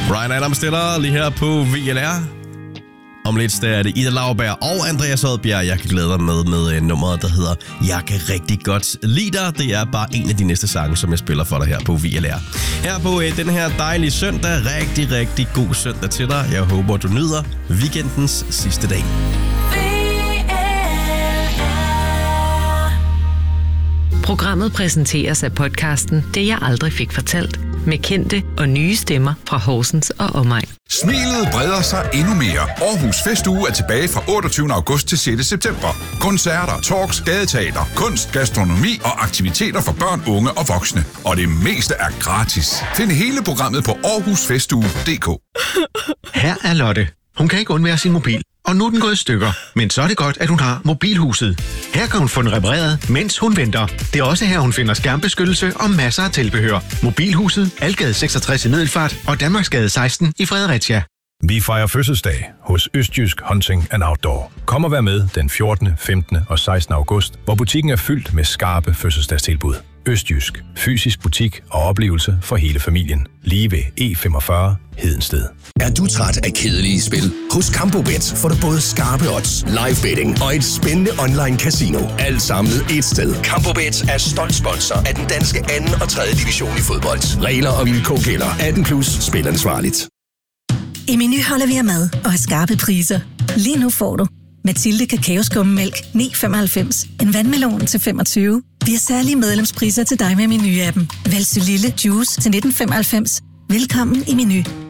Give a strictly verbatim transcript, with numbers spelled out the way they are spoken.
Ryan Adams stiller lige her på V L R. Om lidt der er det Ida Lauberg og Andreas Oddbjerg. Jeg kan glæde dig med med nummeret, der hedder Jeg kan rigtig godt lide dig. Det er bare en af de næste sange, som jeg spiller for dig her på V L R. Her på øh, den her dejlige søndag. Rigtig, rigtig god søndag til dig. Jeg håber, du nyder weekendens sidste dag. Programmet præsenteres af podcasten Det jeg aldrig fik fortalt. Med kendte og nye stemmer fra Horsens og omegn. Smilet breder sig endnu mere. Aarhus Festuge er tilbage fra otteogtyvende august til sjette september. Koncerter, talks, gadeteater, kunst, gastronomi og aktiviteter for børn, unge og voksne. Og det meste er gratis. Find hele programmet på aarhus festuge punktum d k. Her er Lotte. Hun kan ikke undvære sin mobil. Og nu er den gået i stykker. Men så er det godt, at hun har Mobilhuset. Her kan hun få den repareret, mens hun venter. Det er også her, hun finder skærmbeskyttelse og masser af tilbehør. Mobilhuset, Algade seksogtres i Middelfart og Danmarksgade seksten i Fredericia. Vi fejrer fødselsdag hos Østjysk Hunting and Outdoor. Kom og vær med den fjortende, femtende og sekstende august, hvor butikken er fyldt med skarpe fødselsdagstilbud. Østjysk. Fysisk butik og oplevelse for hele familien. Lige ved E femogfyrre Hedensted. Er du træt af kedelige spil? Hos Campobet får du både skarpe odds, live betting og et spændende online casino. Alt samlet et sted. Campobet er stolt sponsor af den danske anden og tredje division i fodbold. Regler og vilkår gælder. atten plus. Spil ansvarligt. I Meny holder vi af mad og har skarpe priser. Lige nu får du Mathilde Kakaoskummemælk ni komma femoghalvfems, en vandmelon til femogtyve. Vi har særlige medlemspriser til dig med Meny-appen. Vælg Lille Juice til nitten femoghalvfems. Velkommen i Meny.